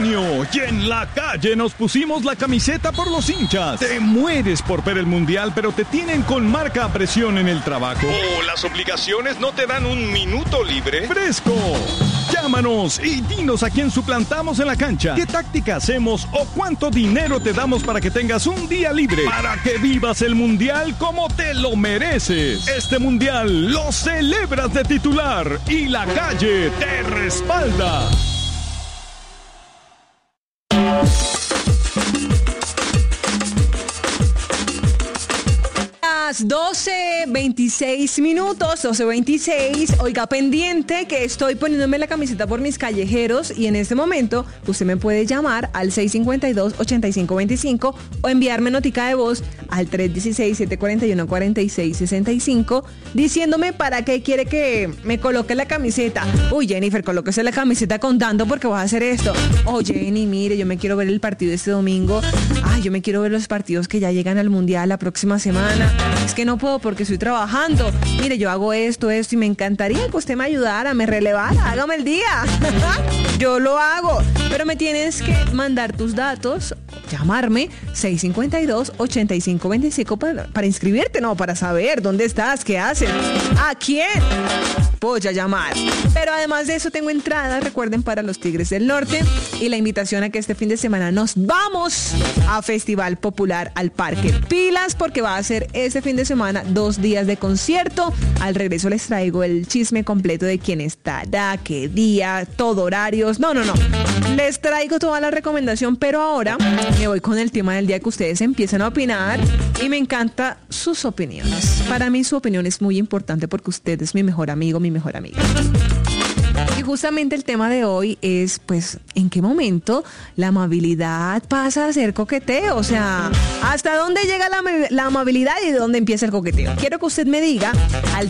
junio y en la calle nos pusimos la camiseta por los hinchas. Te mueres por ver el mundial, pero te tienen con marca a presión en el trabajo. ¿O las obligaciones no te dan un minuto libre? ¡Fresco! Llámanos y dinos a quién suplantamos en la cancha, qué táctica hacemos o cuánto dinero te damos para que tengas un día libre, para que vivas el mundial como te lo mereces. Este mundial lo celebras de titular y la calle te respalda. Las 12:26. Oiga, pendiente que estoy poniéndome la camiseta por mis callejeros y en este momento usted me puede llamar al 652-8525 o enviarme notica de voz al 316-741-4665 diciéndome para qué quiere que me coloque la camiseta. Uy, Jennifer, colóquese la camiseta contando porque voy a hacer esto. Oh, Jenny, mire, yo me quiero ver el partido este domingo. Ay, yo me quiero ver los partidos que ya llegan al mundial la próxima semana. Es que no puedo porque estoy trabajando. Mire, yo hago esto y me encantaría que usted me ayudara, me relevara, hágame el día. Yo lo hago, pero me tienes que mandar tus datos, llamarme 652-8525 para inscribirte, no, para saber dónde estás, qué haces, a quién voy a llamar. Pero además de eso tengo entradas, recuerden, para los Tigres del Norte y la invitación a que este fin de semana nos vamos a Festival Popular al Parque. Pilas porque va a ser este fin de semana 2 días de concierto. Al regreso les traigo el chisme completo de quién estará, qué día, todo horarios. No. Les traigo toda la recomendación, pero ahora me voy con el tema del día, que ustedes empiezan a opinar y me encanta sus opiniones. Para mí su opinión es muy importante porque usted es mi mejor amigo, mi mejor amiga. Y justamente el tema de hoy es, pues, ¿en qué momento la amabilidad pasa a ser coqueteo? O sea, ¿hasta dónde llega la amabilidad y de dónde empieza el coqueteo? Quiero que usted me diga al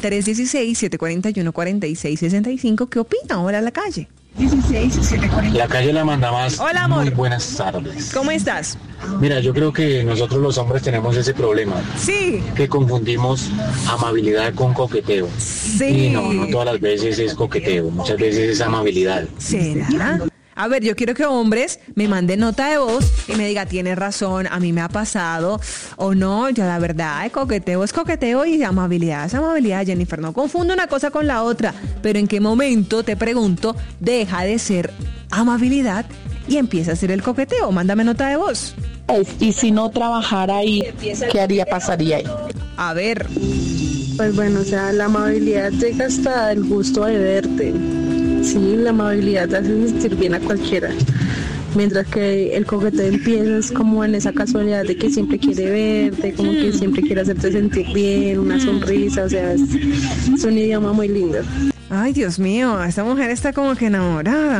316-741-4665 qué opina ahora en la calle. 16-740. La calle La Mandamás. Hola, amor. Muy buenas tardes. ¿Cómo estás? Mira, yo creo que nosotros los hombres tenemos ese problema. Sí. Que confundimos amabilidad con coqueteo. Sí. Y no todas las veces es coqueteo. Muchas veces es amabilidad. ¿Será? A ver, yo quiero que hombres me manden nota de voz y me diga, tienes razón, a mí me ha pasado, o no, yo la verdad, coqueteo es coqueteo y amabilidad es amabilidad, Jennifer. No confundo una cosa con la otra, pero ¿en qué momento, te pregunto, deja de ser amabilidad y empieza a ser el coqueteo? Mándame nota de voz. Y si no trabajara ahí, ¿qué pasaría ahí? A ver. Pues bueno, o sea, la amabilidad llega hasta el gusto de verte. Sí, la amabilidad hace sentir bien a cualquiera. Mientras que el coqueteo empieza es como en esa casualidad de que siempre quiere verte, como que siempre quiere hacerte sentir bien, una sonrisa, o sea, es un idioma muy lindo. Ay, Dios mío, esta mujer está como que enamorada.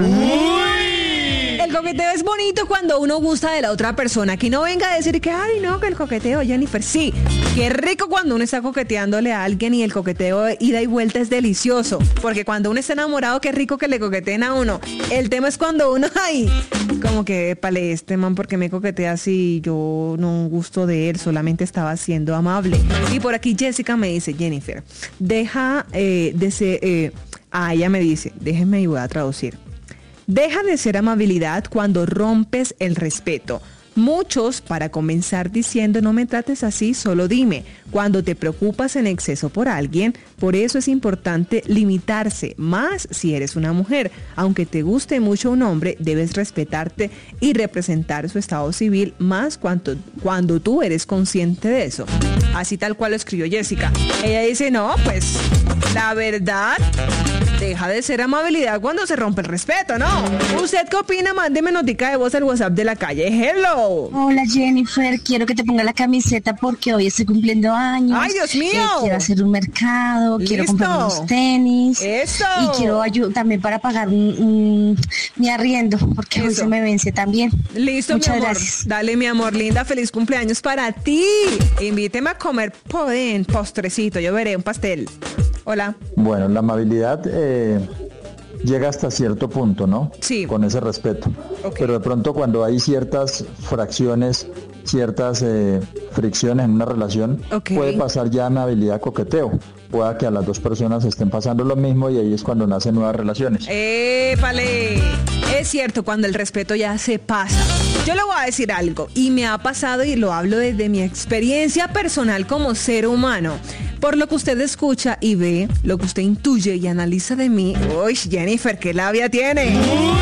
El coqueteo es bonito cuando uno gusta de la otra persona. Que no venga a decir que, ay, no, que el coqueteo, Jennifer. Sí, qué rico cuando uno está coqueteándole a alguien y el coqueteo ida y vuelta es delicioso. Porque cuando uno está enamorado, qué rico que le coqueteen a uno. El tema es cuando uno, ay, como que, pale, este man, ¿por qué me coquetea si yo no gusto de él? Solamente estaba siendo amable. Y por aquí Jessica me dice, Jennifer, deja de ser... ella me dice, déjenme y voy a traducir. Deja de ser amabilidad cuando rompes el respeto. Muchos, para comenzar diciendo no me trates así, solo dime. Cuando te preocupas en exceso por alguien, por eso es importante limitarse, más si eres una mujer. Aunque te guste mucho un hombre, debes respetarte y representar su estado civil, más cuando tú eres consciente de eso. Así tal cual lo escribió Jessica. Ella dice, no, pues, la verdad, deja de ser amabilidad cuando se rompe el respeto, ¿no? ¿Usted qué opina? Mándeme notica de voz al WhatsApp de la calle. Hello. Hola Jennifer, quiero que te ponga la camiseta porque hoy estoy cumpliendo años. ¡Ay, Dios mío! Quiero hacer un mercado, quiero comprar unos tenis. ¡Eso! Y quiero ayudar también para pagar mi arriendo, porque hoy se me vence también. Listo, muchas mi amor. Gracias. Dale, mi amor linda, feliz cumpleaños para ti. Invíteme a comer postrecito, yo veré un pastel. Hola. Bueno, la amabilidad llega hasta cierto punto, ¿no? Sí. Con ese respeto. Okay. Pero de pronto cuando hay ciertas fracciones, ciertas fricciones en una relación, puede pasar ya amabilidad a coqueteo. Pueda que a las dos personas estén pasando lo mismo y ahí es cuando nacen nuevas relaciones. ¡Épale! Es cierto, cuando el respeto ya se pasa. Yo le voy a decir algo, y me ha pasado, y lo hablo desde mi experiencia personal como ser humano. Por lo que usted escucha y ve, lo que usted intuye y analiza de mí. Uy, Jennifer, ¿qué labia tiene?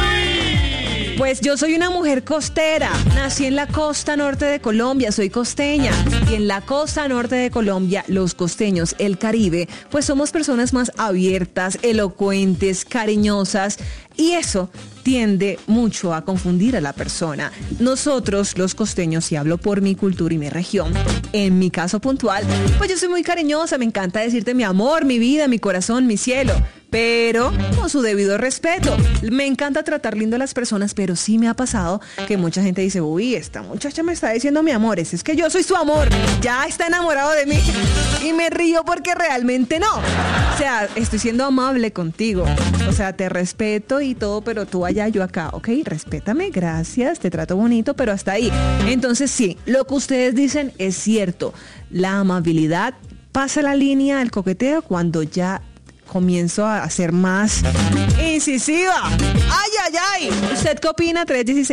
Pues yo soy una mujer costera, nací en la costa norte de Colombia, soy costeña, y en la costa norte de Colombia, los costeños, el Caribe, pues somos personas más abiertas, elocuentes, cariñosas, y eso tiende mucho a confundir a la persona. Nosotros, los costeños, y hablo por mi cultura y mi región, en mi caso puntual, pues yo soy muy cariñosa, me encanta decirte mi amor, mi vida, mi corazón, mi cielo, pero con su debido respeto. Me encanta tratar lindo a las personas, pero sí me ha pasado que mucha gente dice, uy, esta muchacha me está diciendo mi amor, es que yo soy su amor, ya está enamorado de mí, y me río porque realmente no. O sea, estoy siendo amable contigo, o sea, te respeto y todo, pero tú allá, yo acá, ok, respétame, gracias, te trato bonito, pero hasta ahí. Entonces sí, lo que ustedes dicen es cierto, la amabilidad pasa la línea del coqueteo cuando ya comienzo a ser más incisiva. ¡Ay, ay, ay! ¿Usted qué opina?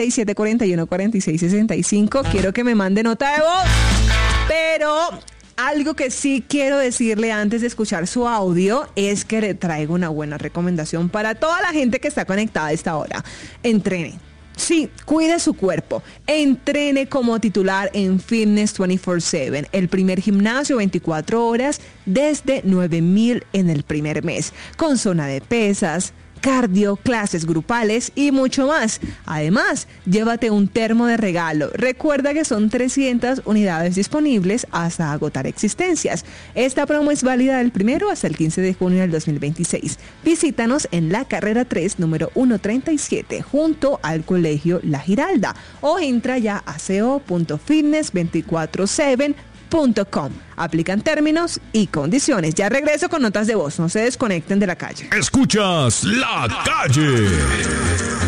316-741-4665. Quiero que me mande nota de voz. Pero algo que sí quiero decirle antes de escuchar su audio es que le traigo una buena recomendación para toda la gente que está conectada a esta hora. Entrene. Sí, cuide su cuerpo. Entrene como titular en Fitness 24/7, el primer gimnasio 24 horas desde 9,000 en el primer mes, con zona de pesas, cardio, clases grupales y mucho más. Además, llévate un termo de regalo. Recuerda que son 300 unidades disponibles hasta agotar existencias. Esta promo es válida del 1 hasta el 15 de junio del 2026. Visítanos en la carrera 3, número 137, junto al Colegio La Giralda, o entra ya a co.fitness247.com. Aplican términos y condiciones. Ya regreso con notas de voz. No se desconecten de la calle. Escuchas La Calle.